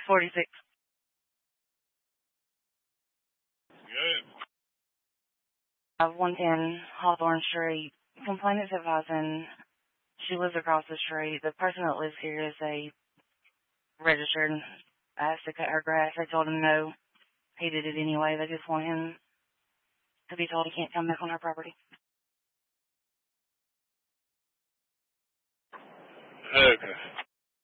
46. Good. 110 Hawthorne Street. Complainant's advising she lives across the street. The person that lives here is a registered. Asked to cut her grass. They told him no. He did it anyway. They just want him to be told he can't come back on her property.